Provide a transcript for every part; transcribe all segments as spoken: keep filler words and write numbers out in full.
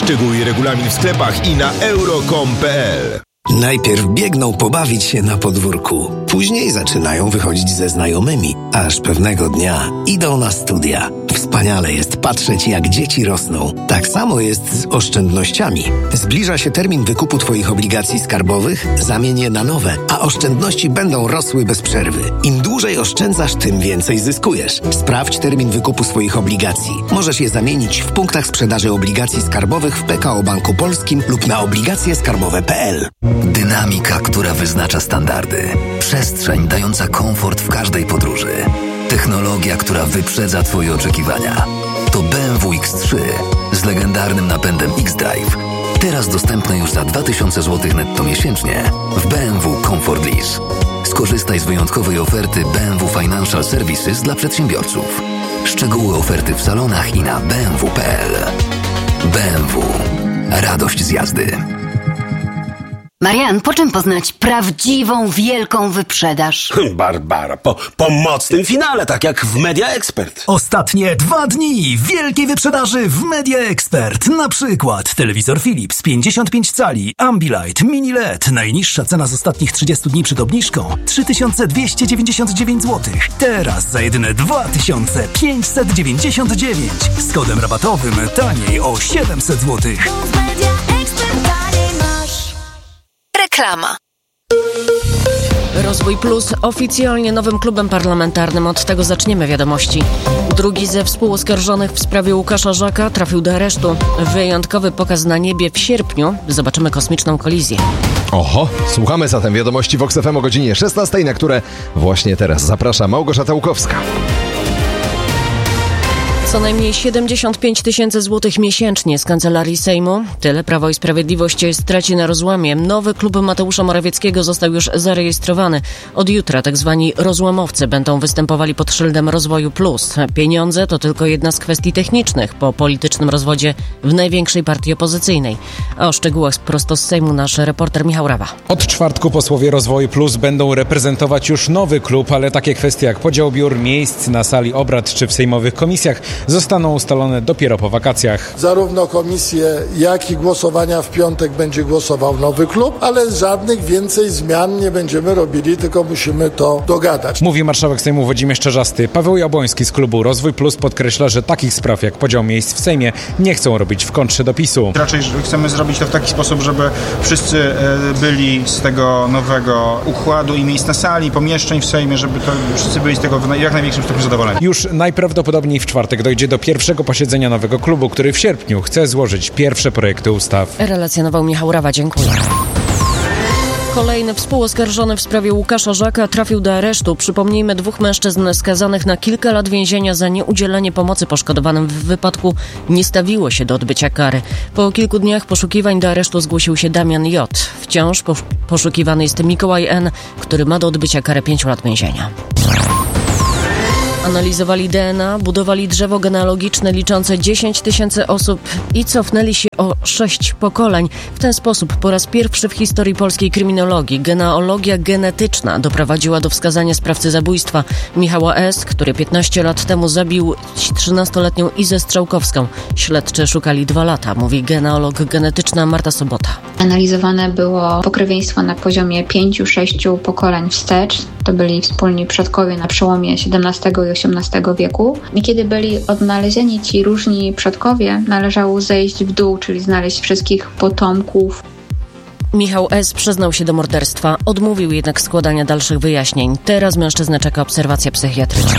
Szczegóły i regulamin w sklepach i na euro kropka com kropka pe el. Najpierw biegną pobawić się na podwórku. Później zaczynają wychodzić ze znajomymi. Aż pewnego dnia idą na studia. Wspaniale jest patrzeć, jak dzieci rosną. Tak samo jest z oszczędnościami. Zbliża się termin wykupu Twoich obligacji skarbowych, zamień je na nowe, a oszczędności będą rosły bez przerwy. Im dłużej oszczędzasz, tym więcej zyskujesz. Sprawdź termin wykupu swoich obligacji. Możesz je zamienić w punktach sprzedaży obligacji skarbowych w P K O Banku Polskim lub na obligacje skarbowe kropka pe el. Dynamika, która wyznacza standardy. Przestrzeń dająca komfort w każdej podróży. Technologia, która wyprzedza Twoje oczekiwania. To B M W X trzy z legendarnym napędem X-Drive. Teraz dostępne już za dwa tysiące złotych netto miesięcznie w B M W Comfort Lease. Skorzystaj z wyjątkowej oferty B M W Financial Services dla przedsiębiorców. Szczegóły oferty w salonach i na b m w kropka pe el. B M W. Radość z jazdy. Marian, po czym poznać prawdziwą, wielką wyprzedaż? Barbara, po, po mocnym finale, tak jak w Media Expert. Ostatnie dwa dni wielkiej wyprzedaży w Media Expert. Na przykład telewizor Philips pięćdziesiąt pięć cali, Ambilight, Mini L E D. Najniższa cena z ostatnich trzydziestu dni przed obniżką trzy tysiące dwieście dziewięćdziesiąt dziewięć złotych. Teraz za jedyne dwa tysiące pięćset dziewięćdziesiąt dziewięć. Z kodem rabatowym taniej o siedemset złotych. Reklama. Rozwój Plus oficjalnie nowym klubem parlamentarnym. Od tego zaczniemy wiadomości. Drugi ze współoskarżonych w sprawie Łukasza Żaka trafił do aresztu. Wyjątkowy pokaz na niebie w sierpniu. Zobaczymy kosmiczną kolizję. Oho, słuchamy zatem wiadomości Vox F M o godzinie szesnastej, na które właśnie teraz zaprasza Małgorzata Łukowska. Co najmniej siedemdziesiąt pięć tysięcy złotych miesięcznie z Kancelarii Sejmu. Tyle Prawo i Sprawiedliwość straci na rozłamie. Nowy klub Mateusza Morawieckiego został już zarejestrowany. Od jutra tak zwani rozłamowcy będą występowali pod szyldem Rozwoju Plus. Pieniądze to tylko jedna z kwestii technicznych po politycznym rozwodzie w największej partii opozycyjnej. A o szczegółach prosto z Sejmu nasz reporter Michał Rawa. Od czwartku posłowie Rozwoju Plus będą reprezentować już nowy klub, ale takie kwestie jak podział biur, miejsc na sali obrad czy w sejmowych komisjach zostaną ustalone dopiero po wakacjach. Zarówno komisje, jak i głosowania w piątek będzie głosował nowy klub, ale żadnych więcej zmian nie będziemy robili, tylko musimy to dogadać. Mówi marszałek Sejmu Włodzimierz Czarzasty. Paweł Jabłoński z klubu Rozwój Plus podkreśla, że takich spraw jak podział miejsc w Sejmie nie chcą robić w kontrze do PiSu. Raczej chcemy zrobić to w taki sposób, żeby wszyscy byli z tego nowego układu i miejsc na sali, pomieszczeń w Sejmie, żeby to wszyscy byli z tego w jak największym stopniu zadowoleni. Już najprawdopodobniej w czwartek dojdzie do pierwszego posiedzenia nowego klubu, który w sierpniu chce złożyć pierwsze projekty ustaw. Relacjonował Michał Rawa. Dziękuję. Kolejny współoskarżony w sprawie Łukasza Żaka trafił do aresztu. Przypomnijmy, dwóch mężczyzn skazanych na kilka lat więzienia za nieudzielenie pomocy poszkodowanym w wypadku nie stawiło się do odbycia kary. Po kilku dniach poszukiwań do aresztu zgłosił się Damian J. Wciąż poszukiwany jest Mikołaj N., który ma do odbycia karę pięciu lat więzienia. Analizowali D N A, budowali drzewo genealogiczne liczące dziesięć tysięcy osób i cofnęli się o sześć pokoleń. W ten sposób po raz pierwszy w historii polskiej kryminologii genealogia genetyczna doprowadziła do wskazania sprawcy zabójstwa Michała S., który piętnaście lat temu zabił trzynastoletnią Izę Strzałkowską. Śledczy szukali dwa lata, mówi genealog genetyczna Marta Sobota. Analizowane było pokrewieństwo na poziomie pięciu, sześciu pokoleń wstecz. To byli wspólni przodkowie na przełomie siedemnastego i osiemnastego wieku. I kiedy byli odnalezieni ci różni przodkowie, należało zejść w dół, czyli znaleźć wszystkich potomków. Michał S. przyznał się do morderstwa, odmówił jednak składania dalszych wyjaśnień. Teraz mężczyznę czeka obserwacja psychiatryczna.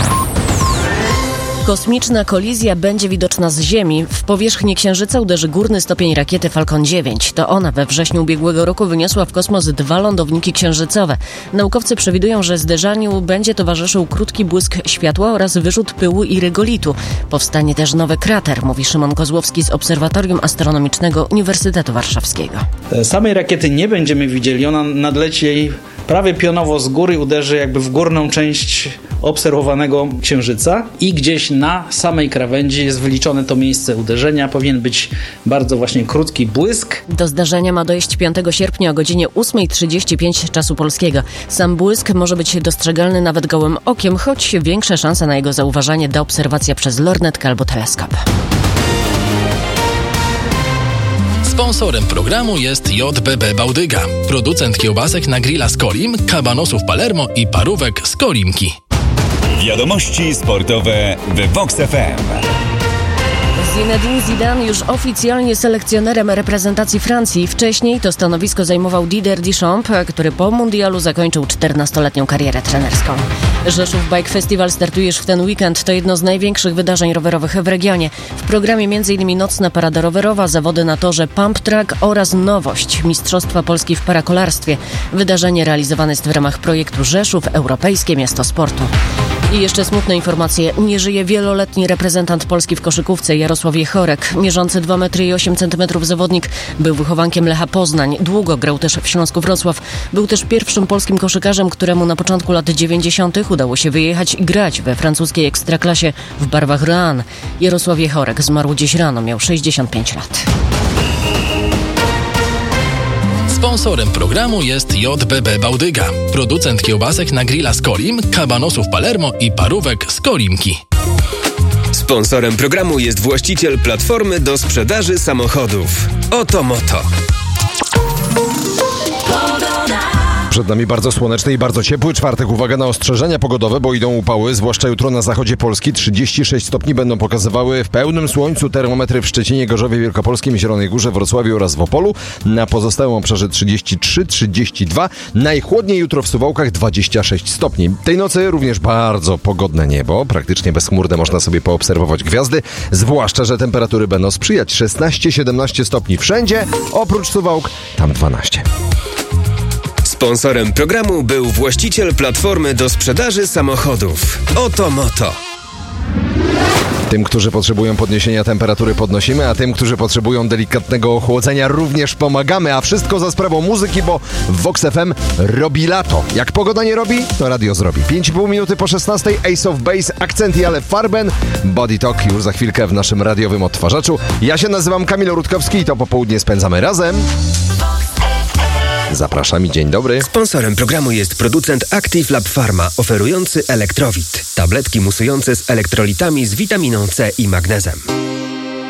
Kosmiczna kolizja będzie widoczna z Ziemi. W powierzchnię Księżyca uderzy górny stopień rakiety Falcon dziewięć. To ona we wrześniu ubiegłego roku wyniosła w kosmos dwa lądowniki księżycowe. Naukowcy przewidują, że zderzaniu będzie towarzyszył krótki błysk światła oraz wyrzut pyłu i rygolitu. Powstanie też nowy krater, mówi Szymon Kozłowski z Obserwatorium Astronomicznego Uniwersytetu Warszawskiego. Samej rakiety nie będziemy widzieli. Ona nadleci jej prawie pionowo z góry, uderzy jakby w górną część obserwowanego Księżyca i gdzieś na samej krawędzi jest wyliczone to miejsce uderzenia. Powinien być bardzo właśnie krótki błysk. Do zdarzenia ma dojść piątego sierpnia o godzinie ósma trzydzieści pięć czasu polskiego. Sam błysk może być dostrzegalny nawet gołym okiem, choć większe szanse na jego zauważanie da obserwacja przez lornetkę albo teleskop. Sponsorem programu jest J B B Bałdyga, producent kiełbasek na grilla z Kolim, kabanosów Palermo i parówek z Kolimki. Wiadomości sportowe w Vox F M. Zinedine Zidane już oficjalnie selekcjonerem reprezentacji Francji. Wcześniej to stanowisko zajmował Didier Deschamps, który po mundialu zakończył czternastoletnią karierę trenerską. Rzeszów Bike Festival startuje już w ten weekend. To jedno z największych wydarzeń rowerowych w regionie. W programie m.in. nocna parada rowerowa, zawody na torze Pump Track oraz nowość Mistrzostwa Polski w parakolarstwie. Wydarzenie realizowane jest w ramach projektu Rzeszów Europejskie Miasto Sportu. I jeszcze smutne informacje. Nie żyje wieloletni reprezentant Polski w koszykówce Jarosław Jechorek. Mierzący dwa metry i osiem centymetrów zawodnik był wychowankiem Lecha Poznań. Długo grał też w Śląsku Wrocław. Był też pierwszym polskim koszykarzem, któremu na początku lat dziewięćdziesiątych udało się wyjechać i grać we francuskiej ekstraklasie w barwach Rouen. Jarosław Jechorek zmarł dziś rano. Miał sześćdziesiąt pięć lat. Sponsorem programu jest J B B Bałdyga, producent kiełbasek na grilla z Kolim, kabanosów Palermo i parówek z Kolimki. Sponsorem programu jest właściciel platformy do sprzedaży samochodów Oto Moto. Przed nami bardzo słoneczny i bardzo ciepły czwartek. Uwaga na ostrzeżenia pogodowe, bo idą upały, zwłaszcza jutro na zachodzie Polski. trzydzieści sześć stopni będą pokazywały w pełnym słońcu termometry w Szczecinie, Gorzowie Wielkopolskim, Zielonej Górze, Wrocławiu oraz w Opolu. Na pozostałym obszarze trzydzieści trzy trzydzieści dwa. Najchłodniej jutro w Suwałkach dwadzieścia sześć stopni. Tej nocy również bardzo pogodne niebo. Praktycznie bezchmurne, można sobie poobserwować gwiazdy. Zwłaszcza, że temperatury będą sprzyjać. szesnaście siedemnaście stopni wszędzie, oprócz Suwałk, tam dwanaście. Sponsorem programu był właściciel platformy do sprzedaży samochodów Oto Moto. Tym, którzy potrzebują podniesienia temperatury, podnosimy, a tym, którzy potrzebują delikatnego ochłodzenia, również pomagamy, a wszystko za sprawą muzyki, bo Vox F M robi lato. Jak pogoda nie robi, to radio zrobi. pięć i pół minuty po szesnastej, Ace of Base, Akcent i Ale Farben, Body Talk już za chwilkę w naszym radiowym odtwarzaczu. Ja się nazywam Kamil Rutkowski i to popołudnie spędzamy razem. Zapraszam i dzień dobry. Sponsorem programu jest producent Active Lab Pharma, oferujący Elektrowit. Tabletki musujące z elektrolitami z witaminą C i magnezem.